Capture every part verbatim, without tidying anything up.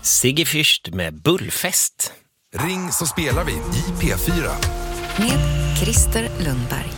Sigge Fürst med Bullfest. Ring så spelar vi i P fyra. Med Christer Lundberg.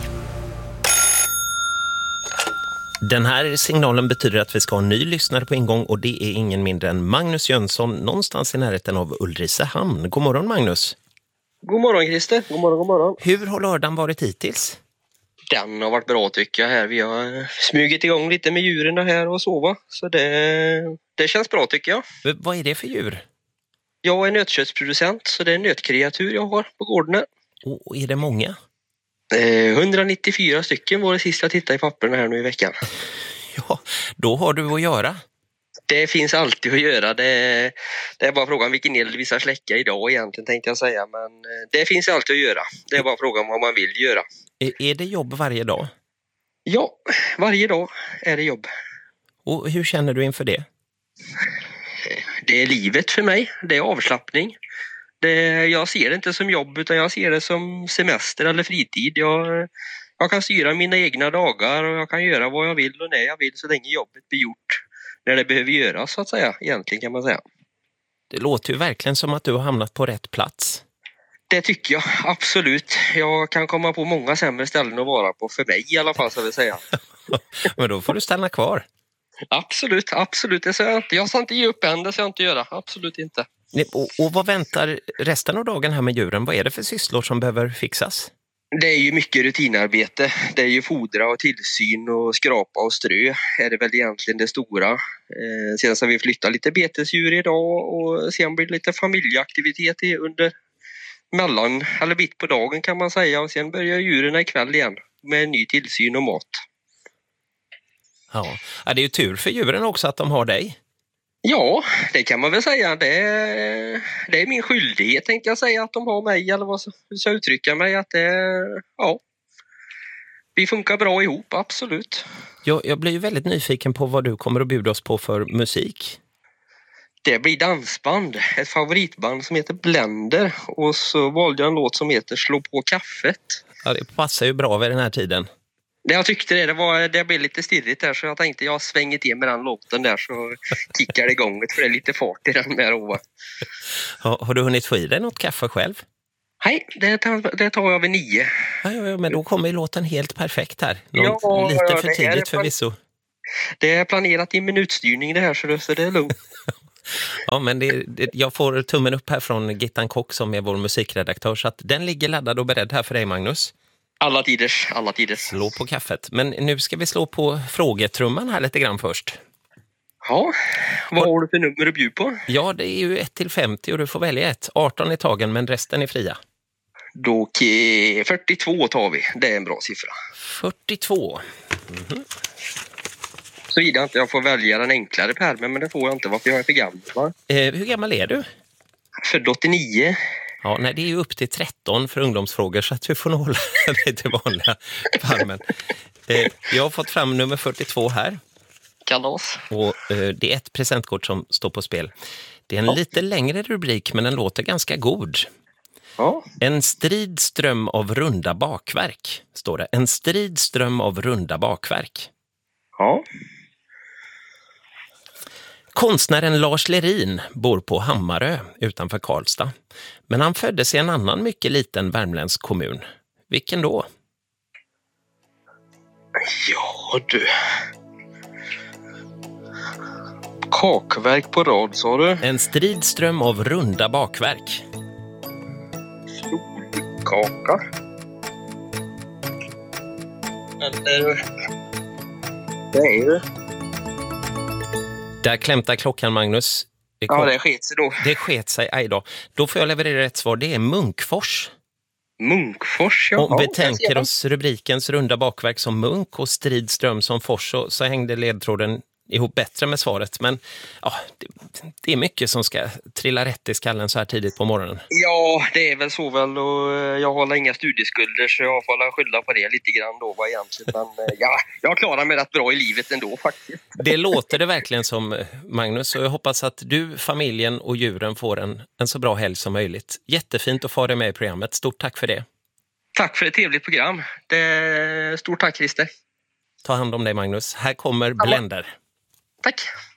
Den här signalen betyder att vi ska ha en ny lyssnare på ingång och det är ingen mindre än Magnus Jönsson någonstans i närheten av Ulricehamn. God morgon Magnus. God morgon Christer, god morgon, god morgon. Hur har lördagen varit hittills? Den har varit bra tycker jag här. Vi har smugit igång lite med djuren här och sova. Så det, det känns bra tycker jag. V- vad är det för djur? Jag är nötköttsproducent så det är nötkreatur jag har på gården här. Och är det många? Eh, etthundranittiofyra stycken var det sista jag tittade i papperna här nu i veckan. Ja, då har du att göra. Det finns alltid att göra. Det, det är bara frågan vilken eld vi ska släcka idag egentligen tänkte jag säga. Men eh, det finns alltid att göra. Det är bara frågan vad man vill göra. Är, är det jobb varje dag? Ja, varje dag är det jobb. Och hur känner du inför det? Det är livet för mig. Det är avslappning. Det, jag ser det inte som jobb utan jag ser det som semester eller fritid. Jag, jag kan styra mina egna dagar och jag kan göra vad jag vill och när jag vill så länge jobbet blir gjort. När det behöver göras så att säga, egentligen kan man säga. Det låter ju verkligen som att du har hamnat på rätt plats. Det tycker jag, absolut. Jag kan komma på många sämre ställen att vara på för mig i alla fall så vill jag säga. Men då får du stanna kvar. Absolut, absolut. Det ska jag inte. Jag ska inte ge upp än, det ska jag inte göra. Absolut inte. Och, och vad väntar resten av dagen här med djuren? Vad är det för sysslor som behöver fixas? Det är ju mycket rutinarbete. Det är ju fodra och tillsyn och skrapa och strö är det väl egentligen det stora. Eh, sen så har vi flyttat lite betesdjur idag och sen blir det lite familjeaktivitet under mellan eller bit på dagen kan man säga. Och sen börjar djuren ikväll igen med ny tillsyn och mat. Ja, ja det är ju tur för djuren också att de har dig. Ja, det kan man väl säga. Det är, det är min skyldighet tänkte jag säga att de har mig eller vad så jag uttrycka mig att det, ja, vi funkar bra ihop, absolut. Jag, jag blir ju väldigt nyfiken på vad du kommer att bjuda oss på för musik. Det blir dansband, ett favoritband som heter Blender och så valde jag en låt som heter Slå på kaffet. Ja, det passar ju bra vid den här tiden. Det jag tyckte det, det, var, det blev lite stirrigt där så jag tänkte jag svänger till med den låten där så kickar det igång för det är lite fart i den där. Och... Har, har du hunnit få i dig något kaffe själv? Nej, det tar, det tar jag vid nio. Ja, ja, ja, men då kommer ju låten helt perfekt här. Någon, ja, lite ja, för det tidigt är, förvisso. Det är planerat i minutstyrning det här så det, så det är lugnt. Ja, men det, det, jag får tummen upp här från Gittan Kock som är vår musikredaktör så att den ligger laddad och beredd här för dig Magnus. Alla tiders, alla tiders. Slå på kaffet. Men nu ska vi slå på frågetrumman här lite grann först. Ja, vad har du för nummer att bjuda på? Ja, det är ju ett till femtio och du får välja ett. arton i tagen men resten är fria. Då okej, fyrtiotvå tar vi. Det är en bra siffra. fyrtiotvå. Mm-hmm. Såvida inte jag får välja den enklare pärmen, men det får jag inte. Varför jag är för gammal, va? Eh, hur gammal är du? Född åttionio. Ja, nej, det är ju upp till tretton för ungdomsfrågor så att du får nog hålla dig till vanliga pärmen. Eh, jag har fått fram nummer fyrtiotvå här. Kalas. Och eh, det är ett presentkort som står på spel. Det är en ja. lite längre rubrik men den låter ganska god. Ja. En strid ström av runda bakverk, står det. En strid ström av runda bakverk. Ja. Konstnären Lars Lerin bor på Hammarö utanför Karlstad. Men han föddes i en annan mycket liten värmländsk kommun. Vilken då? Ja du. Kakverk på rad, sa du? En strid ström av runda bakverk. Flodkaka. Eller... Det är ju... Där klämtar klockan, Magnus. Det ja, det sket sig då. Det sket sig, aj då. Då får jag leverera rätt svar. Det är Munkfors. Munkfors, ja. Om vi tänker oss rubrikens runda bakverk som Munk och stridström som Fors så, så hängde ledtråden ihop bättre med svaret. Men ja, det, det är mycket som ska trilla rätt i skallen så här tidigt på morgonen. Ja, det är väl så väl. Och jag har inga studieskulder så jag får skylla på det lite grann då vad egentligen. Men ja, jag klarar mig rätt bra i livet ändå faktiskt. Det låter det verkligen som, Magnus. Och jag hoppas att du, familjen och djuren får en, en så bra helg som möjligt. Jättefint att få dig med i programmet. Stort tack för det. Tack för ett trevligt program. Det... Stort tack, Christer. Ta hand om dig, Magnus. Här kommer Blender. Tack.